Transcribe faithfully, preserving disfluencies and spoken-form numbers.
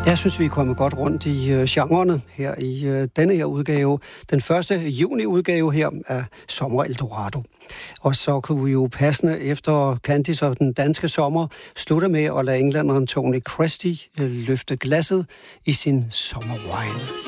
Jeg synes, vi er kommet godt rundt i øh, genrerne her i øh, denne her udgave. Den første juni-udgave her af Sommer Eldorado. Og så kunne vi jo passende efter Candice og den danske sommer slutte med at lade englænderen Tony Christie øh, løfte glasset i sin sommerwine.